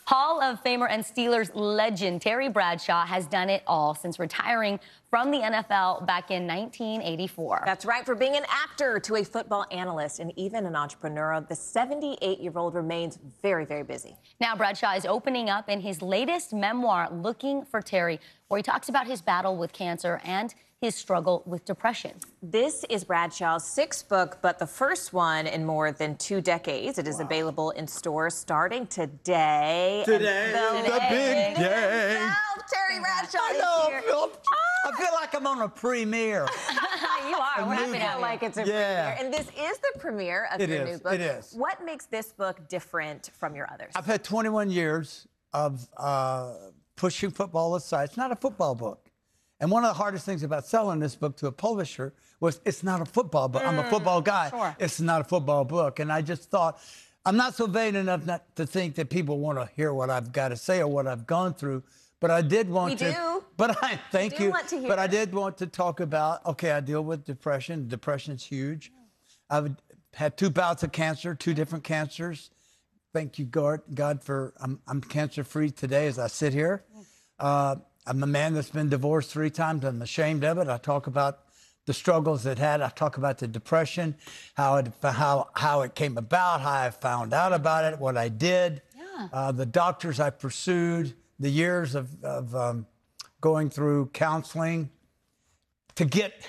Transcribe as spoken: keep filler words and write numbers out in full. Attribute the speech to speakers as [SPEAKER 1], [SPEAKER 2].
[SPEAKER 1] Hall of Famer and Steelers legend Terry Bradshaw has done it all since retiring from the N F L back in nineteen eighty-four.
[SPEAKER 2] That's right. From being an actor to a football analyst and even an entrepreneur, the seventy-eight-year-old remains very, very busy.
[SPEAKER 1] Now Bradshaw is opening up in his latest memoir, Looking for Terry, where he talks about his battle with cancer and his struggle with depression.
[SPEAKER 2] This is Bradshaw's sixth book, but the first one in more than two decades. It is wow. available in stores starting today.
[SPEAKER 3] Today, the, the big day.
[SPEAKER 2] Himself, Terry Bradshaw
[SPEAKER 3] I
[SPEAKER 2] is
[SPEAKER 3] know,
[SPEAKER 2] here.
[SPEAKER 3] Phil. I feel like I'm on a premiere.
[SPEAKER 2] You are. We're happy to like it's a
[SPEAKER 3] yeah.
[SPEAKER 2] premiere. And this is the premiere of
[SPEAKER 3] it
[SPEAKER 2] your
[SPEAKER 3] is.
[SPEAKER 2] new book.
[SPEAKER 3] It is.
[SPEAKER 2] What makes this book different from your others?
[SPEAKER 3] I've had twenty-one years of uh, pushing football aside. It's not a football book. And one of the hardest things about selling this book to a publisher was it's not a football book. Mm, I'm a football guy.
[SPEAKER 1] Sure.
[SPEAKER 3] It's not a football book. And I just thought, I'm not so vain enough not to think that people want to hear what I've got to say or what I've gone through. But I did want
[SPEAKER 2] we
[SPEAKER 3] to.
[SPEAKER 2] Do.
[SPEAKER 3] But I thank
[SPEAKER 2] we do
[SPEAKER 3] you.
[SPEAKER 2] Want to hear.
[SPEAKER 3] But I did want to talk about, okay, I deal with depression. Depression's huge. I've had two bouts of cancer, two different cancers. Thank you, God, God for I'm, I'm cancer-free today as I sit here. Uh, I'm a man that's been divorced three times. I'm ashamed of it. I talk about the struggles it had. I talk about the depression, how it how how it came about, how I found out about it, what I did,
[SPEAKER 1] yeah.
[SPEAKER 3] uh, the doctors I pursued, the years of, of um, going through counseling to get